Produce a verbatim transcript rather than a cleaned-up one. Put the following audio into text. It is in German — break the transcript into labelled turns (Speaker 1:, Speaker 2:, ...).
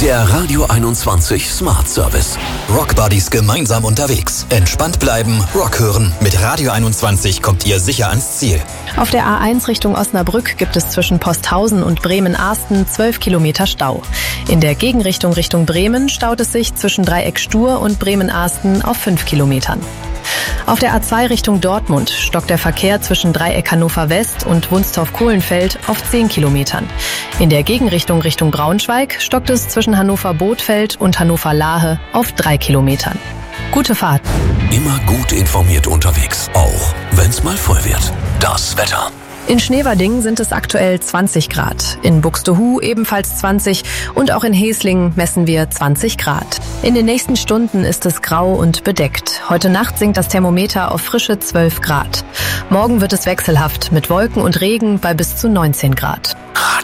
Speaker 1: Der Radio einundzwanzig Smart Service.
Speaker 2: Rock Buddies gemeinsam unterwegs. Entspannt bleiben, Rock hören. Mit Radio einundzwanzig kommt ihr sicher ans Ziel.
Speaker 3: Auf der A eins Richtung Osnabrück gibt es zwischen Posthausen und Bremen-Arsten zwölf Kilometer Stau. In der Gegenrichtung Richtung Bremen staut es sich zwischen Dreieck Stur und Bremen-Arsten auf fünf Kilometern. Auf der A zwei Richtung Dortmund stockt der Verkehr zwischen Dreieck Hannover West und Wunstorf-Kohlenfeld auf zehn Kilometern. In der Gegenrichtung Richtung Braunschweig stockt es zwischen Hannover-Bothfeld und Hannover-Lahe auf drei Kilometern. Gute Fahrt.
Speaker 1: Immer gut informiert unterwegs, auch wenn's mal voll wird. Das Wetter.
Speaker 3: In Schneverding sind es aktuell zwanzig Grad. In Buxtehude ebenfalls zwanzig und auch in Heslingen messen wir zwanzig Grad. In den nächsten Stunden ist es grau und bedeckt. Heute Nacht sinkt das Thermometer auf frische zwölf Grad. Morgen wird es wechselhaft mit Wolken und Regen bei bis zu neunzehn Grad.